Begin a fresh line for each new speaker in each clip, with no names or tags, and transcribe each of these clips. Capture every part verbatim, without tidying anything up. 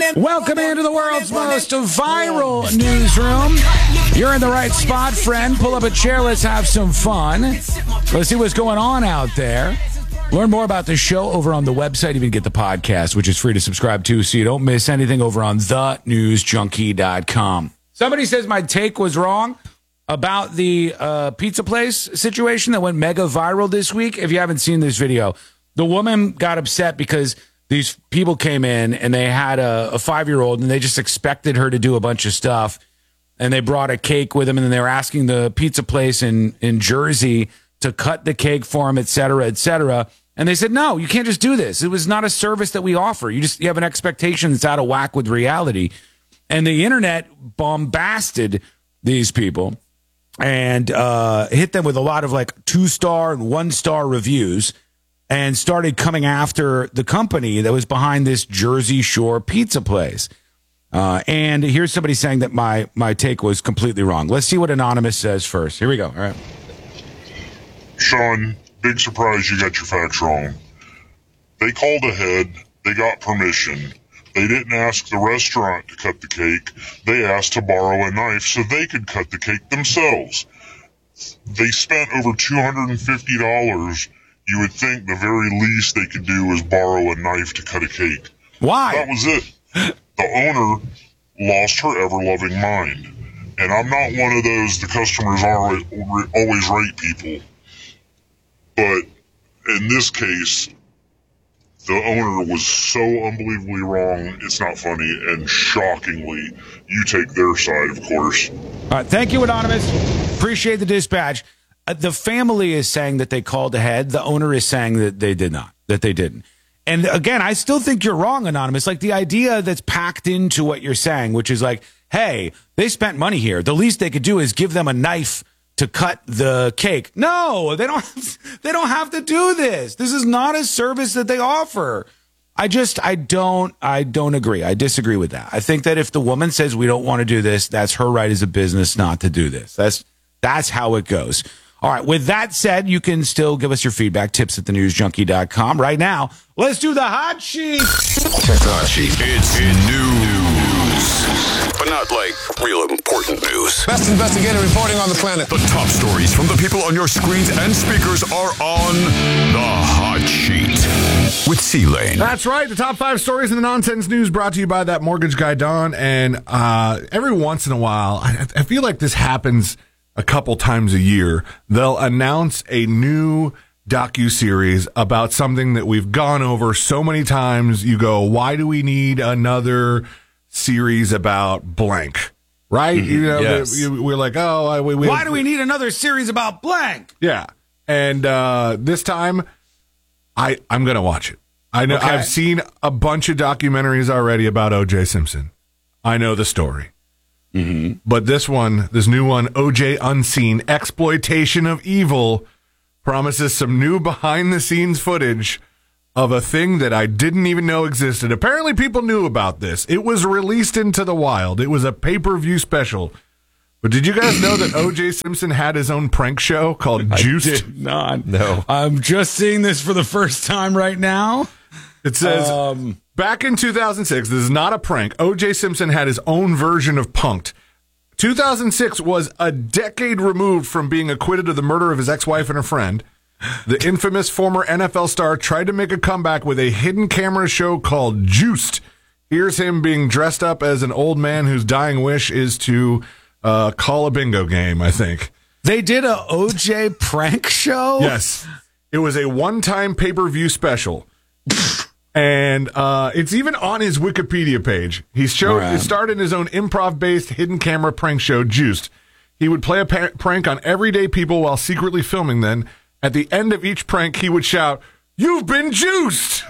Welcome into the world's most viral newsroom. You're in the right spot, friend. Pull up a chair. Let's have some fun. Let's see what's going on out there. Learn more about the show over on the website. Even get the podcast, which is free to subscribe to, so you don't miss anything over on the news junkie dot com. Somebody says my take was wrong about the uh, pizza place situation that went mega viral this week. If you haven't seen this video, the woman got upset because these people came in and they had a, a five-year-old and they just expected her to do a bunch of stuff. And they brought a cake with them, and then they were asking the pizza place in, in Jersey to cut the cake for them, et cetera, et cetera. And they said, no, you can't just do this. It was not a service that we offer. You just you have an expectation that's out of whack with reality. And the internet bombasted these people and uh, hit them with a lot of like two-star and one-star reviews, and started coming after the company that was behind this Jersey Shore pizza place. Uh, and here's somebody saying that my, my take was completely wrong. Let's see what Anonymous says first. Here we go. All right.
Sean, big surprise you got your facts wrong. They called ahead. They got permission. They didn't ask the restaurant to cut the cake. They asked to borrow a knife so they could cut the cake themselves. They spent over two hundred fifty dollars. You would think the very least they could do is borrow a knife to cut a cake.
Why?
That was it. The owner lost her ever-loving mind. And I'm not one of those, the customers are always right people. But in this case, the owner was so unbelievably wrong, it's not funny, and shockingly, you take their side, of course.
All right, thank you, Anonymous. Appreciate the dispatch. Uh, the family is saying that they called ahead. The owner is saying that they did not, that they didn't. And again, I still think you're wrong, Anonymous. Like the idea that's packed into what you're saying, which is like, hey, they spent money here. The least they could do is give them a knife to cut the cake. No, they don't, they don't have to do this. This is not a service that they offer. I just, I don't, I don't agree. I disagree with that. I think that if the woman says we don't want to do this, that's her right as a business not to do this. That's, that's how it goes. All right, with that said, you can still give us your feedback, tips at the news junkie dot com. Right now, let's do the hot sheet.
Check the hot sheet. It's in news, but not like real important news.
Best investigative reporting on the planet.
The top stories from the people on your screens and speakers are on the hot sheet with C-Lane.
That's right. The top five stories in the nonsense news brought to you by that mortgage guy, Don. And uh, every once in a while, I, I feel like this happens a couple times a year. They'll announce a new docuseries about something that we've gone over so many times. You go, why do we need another series about blank? Right? Mm-hmm. You know, yes. We're like, oh, we, we,
why do we need another series about blank?
Yeah. And uh, this time, I, I'm going to watch it. I know okay. I've seen a bunch of documentaries already about O J Simpson. I know the story. Mm-hmm. But this one, this new one, O J Unseen, Exploitation of Evil, promises some new behind-the-scenes footage of a thing that I didn't even know existed. Apparently people knew about this. It was released into the wild. It was a pay-per-view special. But did you guys know that O J Simpson had his own prank show called Juiced?
I did not.
No.
I'm just seeing this for the first time right now.
It says, um, back in two thousand six, this is not a prank, O J Simpson had his own version of Punk'd. two thousand six was a decade removed from being acquitted of the murder of his ex-wife and a friend. The infamous former N F L star tried to make a comeback with a hidden camera show called Juiced. Here's him being dressed up as an old man whose dying wish is to uh, call a bingo game, I think.
They did a O J prank show?
Yes. It was a one-time pay-per-view special. And uh, it's even on his Wikipedia page. He showed, right. He started his own improv-based hidden camera prank show, Juiced. He would play a pa- prank on everyday people while secretly filming them. At the end of each prank, he would shout, "You've been juiced!"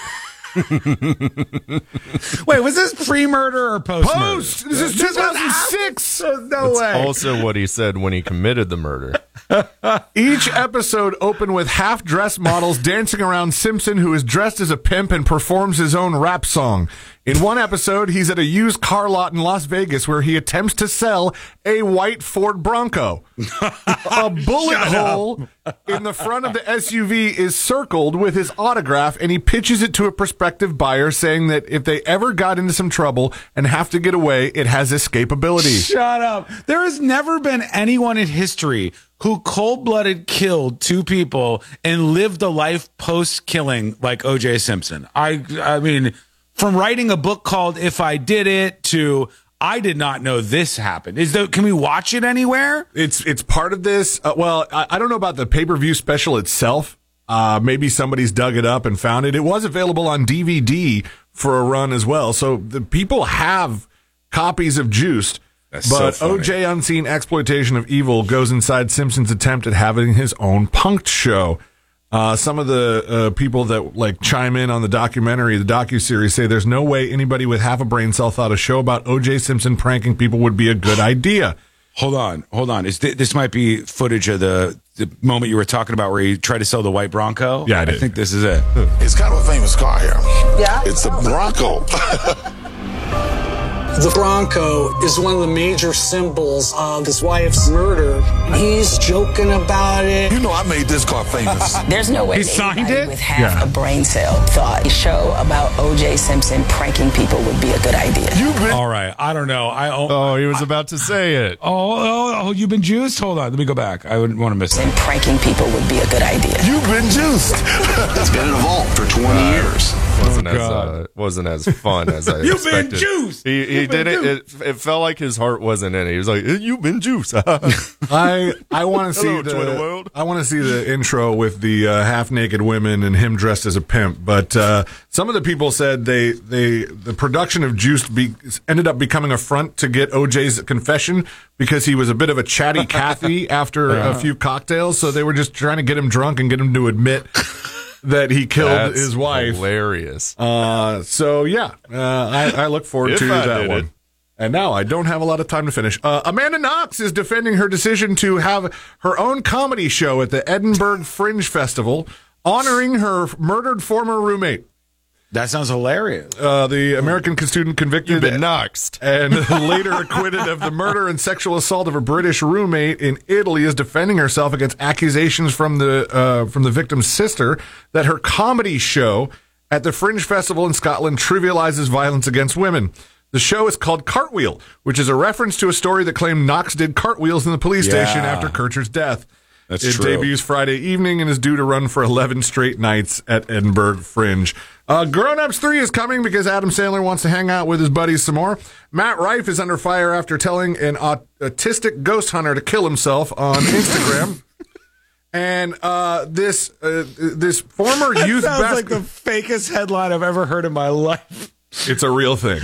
Wait, was this pre-murder or post-murder?
Post! This is two thousand six!
No
That's
way.
also what he said when he committed the murder.
Each episode opened with half-dressed models dancing around Simpson, who is dressed as a pimp and performs his own rap song. In one episode, he's at a used car lot in Las Vegas where he attempts to sell a white Ford Bronco. A bullet hole in the front of the S U V is circled with his autograph, and he pitches it to a prospective buyer, saying that if they ever got into some trouble and have to get away, it has escapability.
Shut up. There has never been anyone in history who cold-blooded killed two people and lived a life post-killing like O J Simpson. I, I mean... From writing a book called If I Did It to I did not know this happened. Is there, can we watch it anywhere?
It's it's part of this. Uh, well, I, I don't know about the pay-per-view special itself. Uh, maybe somebody's dug it up and found it. It was available on D V D for a run as well. So the people have copies of Juiced.
That's
but
so
O J Unseen Exploitation of Evil goes inside Simpson's attempt at having his own punked show. Uh, some of the uh, people that like chime in on the documentary, the docuseries, say there's no way anybody with half a brain cell thought a show about O J Simpson pranking people would be a good idea.
Hold on, hold on. Is th- this might be footage of the, the moment you were talking about where he tried to sell the white Bronco?
Yeah, I,
I think this is it.
It's kind of a famous car here.
Yeah?
It's a Bronco.
The Bronco is one of the major symbols of his wife's murder. He's joking about it.
You know I made this car famous.
There's no way
He signed
anybody
it?
with half
Yeah.
a brain cell thought a show about O J Simpson pranking people would be a good idea.
You've been
All right, I don't know. I oh,
Oh, he was about to say it.
oh, oh, oh, you've been juiced? Hold on, let me go back. I wouldn't want to miss
And
it.
pranking people would be a good idea.
You've been juiced. It's been in a vault for twenty years.
Wasn't as
God.
uh, wasn't as fun as I
You've been
expected.
juiced.
He, he
You've
did
been
it, it. It felt like his heart wasn't in it. He was like, "You've been juiced."
I I want to see
Hello,
the
Twitter world.
I want to see the intro with the uh, half naked women and him dressed as a pimp. But uh, some of the people said they they the production of Juiced be, ended up becoming a front to get O J's confession because he was a bit of a chatty Cathy after a few cocktails. So they were just trying to get him drunk and get him to admit that he killed
That's
his wife.
Hilarious.
Uh, so yeah, uh, I, I look forward
If
to
I
that
did
one.
it.
And now I don't have a lot of time to finish. Uh, Amanda Knox is defending her decision to have her own comedy show at the Edinburgh Fringe Festival, honoring her murdered former roommate.
That sounds hilarious.
Uh, the American student convicted
You've been noxed.
and later acquitted of the murder and sexual assault of her British roommate in Italy is defending herself against accusations from the uh, from the victim's sister that her comedy show at the Fringe Festival in Scotland trivializes violence against women. The show is called Cartwheel, which is a reference to a story that claimed Knox did cartwheels in the police
Yeah.
station after Kircher's death.
That's
it
true.
debuts Friday evening and is due to run for eleven straight nights at Edinburgh Fringe. Uh, Grown Ups three is coming because Adam Sandler wants to hang out with his buddies some more. Matt Rife is under fire after telling an aut- autistic ghost hunter to kill himself on Instagram. And uh, this uh, this former youth
Sounds
bas-
like the fakest headline I've ever heard in my life.
It's a real thing.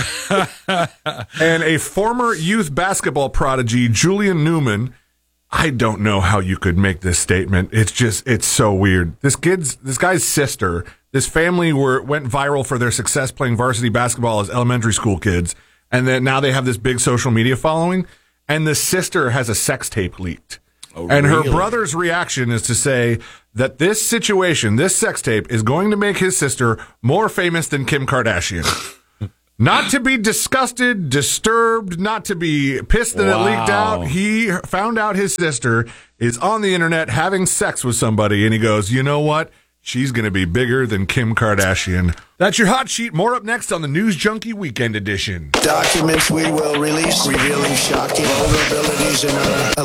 And a former youth basketball prodigy, Julian Newman. I don't know how you could make this statement. It's just, it's so weird. This kid's, this guy's sister, this family were went viral for their success playing varsity basketball as elementary school kids. And then now they have this big social media following. And the sister has a sex tape leaked.
Oh,
and her
really?
brother's reaction is to say that this situation, this sex tape, is going to make his sister more famous than Kim Kardashian. Not to be disgusted, disturbed, not to be pissed that
Wow.
it leaked out. He found out his sister is on the internet having sex with somebody, and he goes, you know what? She's going to be bigger than Kim Kardashian. That's your hot sheet. More up next on the News Junkie Weekend Edition.
Documents we will release revealing shocking vulnerabilities in our